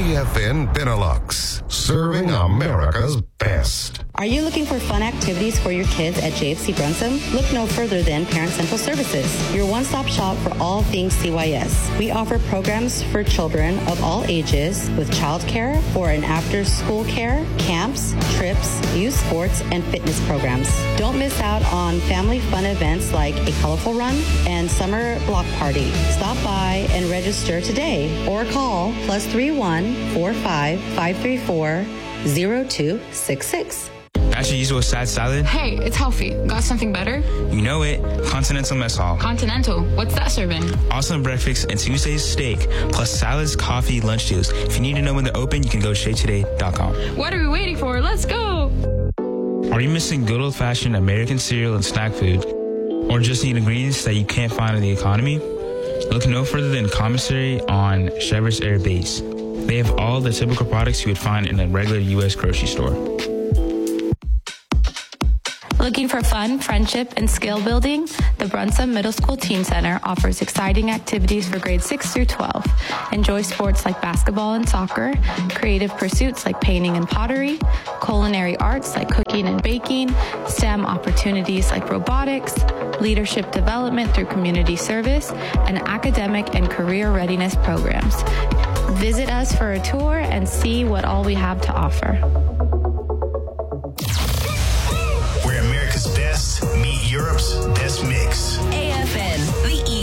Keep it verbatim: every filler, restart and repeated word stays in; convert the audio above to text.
E F N Benelux, serving America's best. Are you looking for fun activities for your kids at J F C Brunsum? Look no further than Parent Central Services, your one-stop shop for all things C Y S. We offer programs for children of all ages with childcare, for and after-school care, camps, trips, youth sports, and fitness programs. Don't miss out on family fun events like a colorful run and summer block party. Stop by and register today or call plus three one four five five three four zero two six six. That's your usual side salad? Hey, it's healthy. Got something better? You know it. Continental Mess Hall. Continental? What's that serving? Awesome breakfast and Tuesday's steak, plus salads, coffee, lunch deals. If you need to know when they're open, you can go to shade today dot com. What are we waiting for? Let's go! Are you missing good old-fashioned American cereal and snack food? Or just need ingredients that you can't find in the economy? Look no further than Commissary on Chevrolet's Air Base. They have all the typical products you would find in a regular U S grocery store. Looking for fun, friendship, and skill building? The Brunsum Middle School Teen Center offers exciting activities for grades six through twelve. Enjoy sports like basketball and soccer, creative pursuits like painting and pottery, culinary arts like cooking and baking, STEM opportunities like robotics, leadership development through community service, and academic and career readiness programs. Visit us for a tour and see what all we have to offer. Where America's best meet Europe's best mix. A F N, the